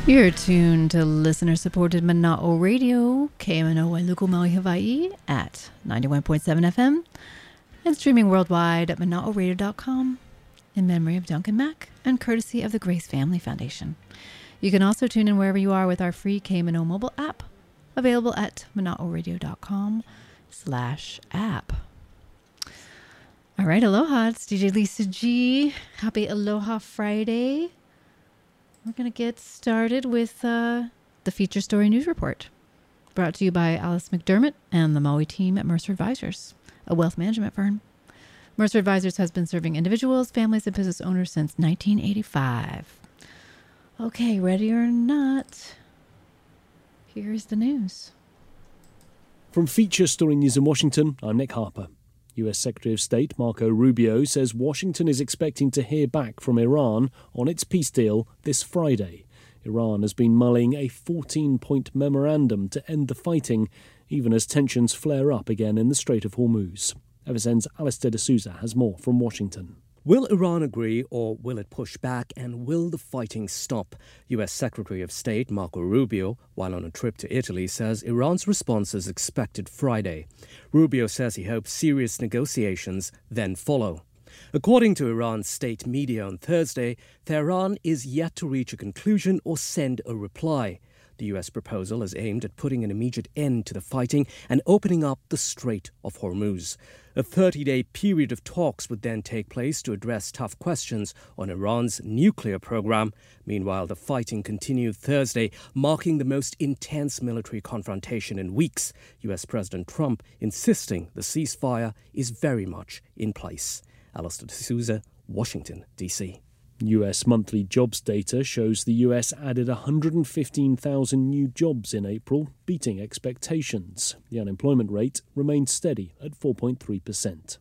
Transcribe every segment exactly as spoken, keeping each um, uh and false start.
You're tuned to listener-supported Mana'o Radio, K M N O Wailuku, Maui, Hawaii, at ninety-one point seven F M, and streaming worldwide at mana'o radio dot com, in memory of Duncan Mack and courtesy of the Grace Family Foundation. You can also tune in wherever you are with our free K M N O mobile app, available at mana'o radio dot com slash app. All right, aloha, it's D J Lisa G. Happy Aloha Friday. We're going to get started with uh, the Feature Story News Report, brought to you by Alice McDermott and the Maui team at Mercer Advisors, a wealth management firm. Mercer Advisors has been serving individuals, families, and business owners since nineteen eighty-five. Okay, ready or not, here's the news. From Feature Story News in Washington, I'm Nick Harper. U S Secretary of State Marco Rubio says Washington is expecting to hear back from Iran on its peace deal this Friday. Iran has been mulling a fourteen-point memorandum to end the fighting, even as tensions flare up again in the Strait of Hormuz. F S N's Alistair D'Souza has more from Washington. Will Iran agree, or will it push back, and will the fighting stop? U S Secretary of State Marco Rubio, while on a trip to Italy, says Iran's response is expected Friday. Rubio says he hopes serious negotiations then follow. According to Iran's state media on Thursday, Tehran is yet to reach a conclusion or send a reply. The U S proposal is aimed at putting an immediate end to the fighting and opening up the Strait of Hormuz. A thirty-day period of talks would then take place to address tough questions on Iran's nuclear program. Meanwhile, the fighting continued Thursday, marking the most intense military confrontation in weeks. U S President Trump insisting the ceasefire is very much in place. Alistair D'Souza, Washington, D C U S monthly jobs data shows the U S added one hundred fifteen thousand new jobs in April, beating expectations. The unemployment rate remained steady at four point three percent.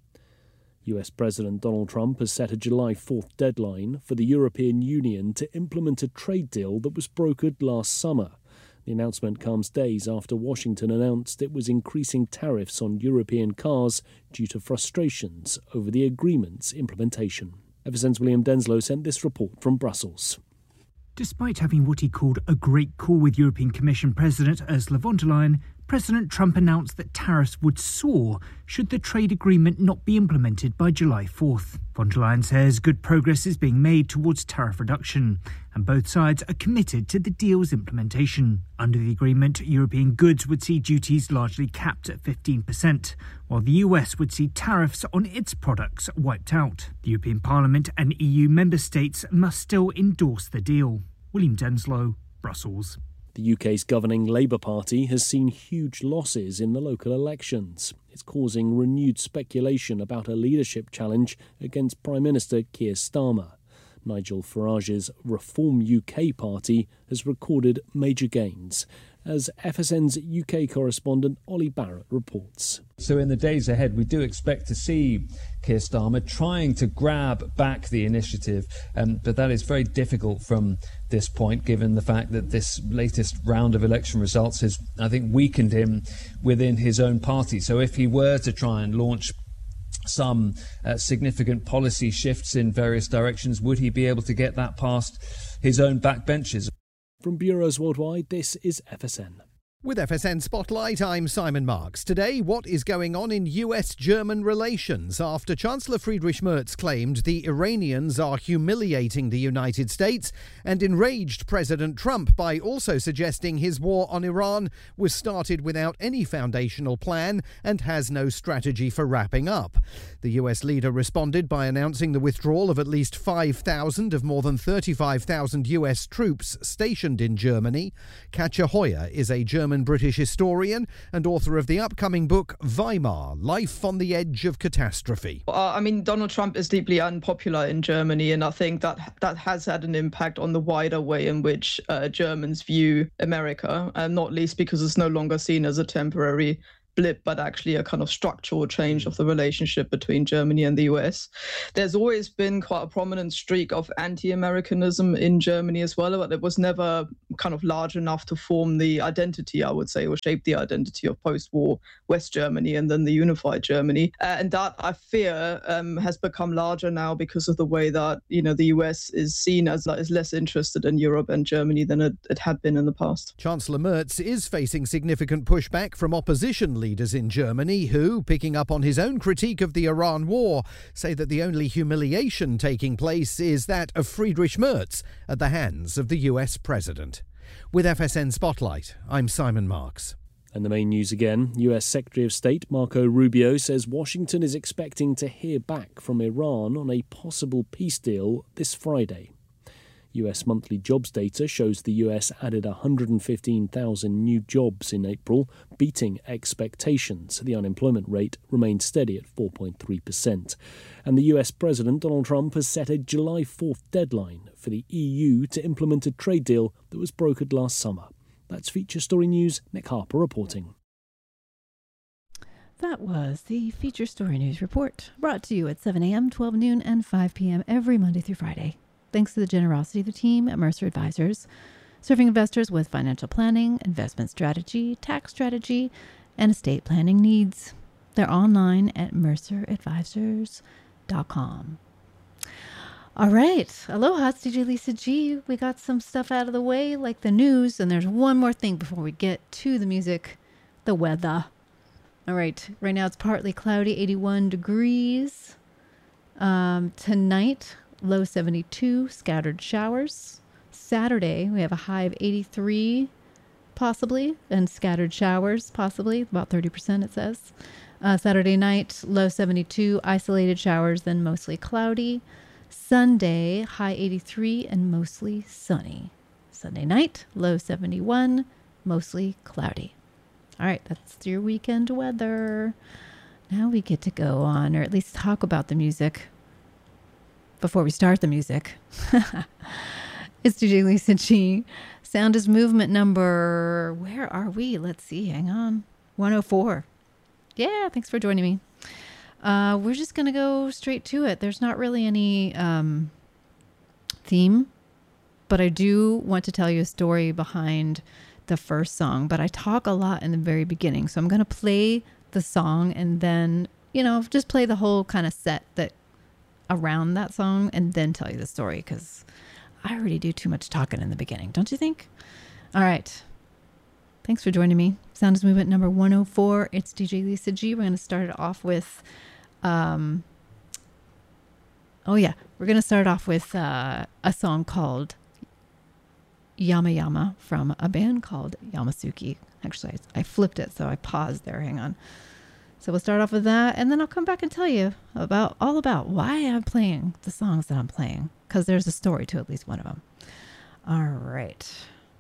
U S President Donald Trump has set a July fourth deadline for the European Union to implement a trade deal that was brokered last summer. The announcement comes days after Washington announced it was increasing tariffs on European cars due to frustrations over the agreement's implementation. F S N's William Denslow sent this report from Brussels. Despite having what he called a great call with European Commission President Ursula von der Leyen, President Trump announced that tariffs would soar should the trade agreement not be implemented by July fourth. Von der Leyen says good progress is being made towards tariff reduction, and both sides are committed to the deal's implementation. Under the agreement, European goods would see duties largely capped at fifteen percent, while the U S would see tariffs on its products wiped out. The European Parliament and E U member states must still endorse the deal. William Denslow, Brussels. The U K's governing Labour Party has seen huge losses in the local elections. It's causing renewed speculation about a leadership challenge against Prime Minister Keir Starmer. Nigel Farage's Reform U K party has recorded major gains, as F S N's U K correspondent Ollie Barrett reports. So in the days ahead, we do expect to see Keir Starmer trying to grab back the initiative, um, but that is very difficult from this point, given the fact that this latest round of election results has, I think, weakened him within his own party. So if he were to try and launch some uh, significant policy shifts in various directions, would he be able to get that past his own backbenches? From bureaus worldwide, this is F S N. With F S N Spotlight, I'm Simon Marks. Today, what is going on in U S German relations after Chancellor Friedrich Merz claimed the Iranians are humiliating the United States and enraged President Trump by also suggesting his war on Iran was started without any foundational plan and has no strategy for wrapping up. The U S leader responded by announcing the withdrawal of at least five thousand of more than thirty-five thousand U S troops stationed in Germany. Katja Hoyer is a German British historian and author of the upcoming book Weimar, Life on the Edge of Catastrophe. Uh, I mean, Donald Trump is deeply unpopular in Germany, and I think that that has had an impact on the wider way in which uh, Germans view America, and not least because it's no longer seen as a temporary blip, but actually a kind of structural change of the relationship between Germany and the U S. There's always been quite a prominent streak of anti-Americanism in Germany as well, but it was never kind of large enough to form the identity, I would say, or shape the identity of post-war West Germany and then the unified Germany. Uh, and that, I fear, um, has become larger now because of the way that, you know, the U S is seen as, as less interested in Europe and Germany than it, it had been in the past. Chancellor Merz is facing significant pushback from opposition leaders in Germany who, picking up on his own critique of the Iran war, say that the only humiliation taking place is that of Friedrich Merz at the hands of the U S president. With F S N Spotlight, I'm Simon Marks. And the main news again, U S Secretary of State Marco Rubio says Washington is expecting to hear back from Iran on a possible peace deal this Friday. U S monthly jobs data shows the U S added one hundred fifteen thousand new jobs in April, beating expectations. The unemployment rate remained steady at four point three percent. And the U S President Donald Trump has set a July fourth deadline for the E U to implement a trade deal that was brokered last summer. That's Feature Story News. Nick Harper reporting. That was the Feature Story News Report, brought to you at seven a.m., twelve noon, and five p.m. every Monday through Friday. Thanks to the generosity of the team at Mercer Advisors, serving investors with financial planning, investment strategy, tax strategy, and estate planning needs. They're online at mercer advisors dot com. All right. Aloha, it's D J Lisa G. We got some stuff out of the way, like the news, and there's one more thing before we get to the music, the weather. All right. Right now it's partly cloudy, eighty-one degrees. Um, tonight, low seventy-two, scattered showers. Saturday, we have a high of eighty-three, possibly, and scattered showers, possibly, about thirty percent it says. Uh, Saturday night, low seventy-two, isolated showers, then mostly cloudy. Sunday, high eighty-three and mostly sunny. Sunday night, low seventy-one, mostly cloudy. All right, that's your weekend weather. Now we get to go on, or at least talk about the music before we start the music. It's D J Lisa G. Sound is movement number, where are we? Let's see, hang on. one oh four. Yeah, thanks for joining me. Uh, we're just going to go straight to it. There's not really any um, theme, but I do want to tell you a story behind the first song. But I talk a lot in the very beginning. So I'm going to play the song and then, you know, just play the whole kind of set that around that song and then tell you the story because I already do too much talking in the beginning. Don't you think? All right. Thanks for joining me. Sound is movement number one oh four. It's D J Lisa G. We're going to start it off with... Um, oh yeah, we're going to start off with uh, a song called Yama Yama from a band called Yamasuki. Actually, I, I flipped it, so I paused there. Hang on. So we'll start off with that, and then I'll come back and tell you about all about why I'm playing the songs that I'm playing, because there's a story to at least one of them. All right.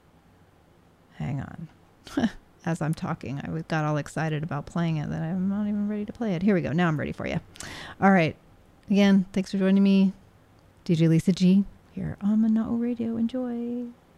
Hang on. As I'm talking, I got all excited about playing it that I'm not even ready to play it. Here we go. Now I'm ready for you. All right. Again, thanks for joining me. D J Lisa G here on Mana'o Radio. Enjoy.